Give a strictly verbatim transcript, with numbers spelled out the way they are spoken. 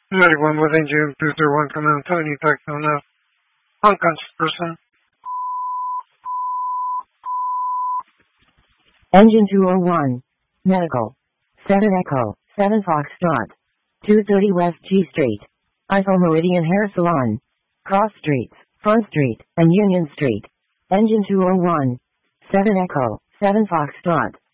ninety-one with engine two zero one, command Tony, taxi on a unconscious person. Engine two oh one. Medical. seven Echo, seven Foxtrot. two thirty West G Street. Eiffel Meridian Hair Salon. Cross Streets, Front Street, and Union Street. Engine two oh one. seven Echo, seven Foxtrot.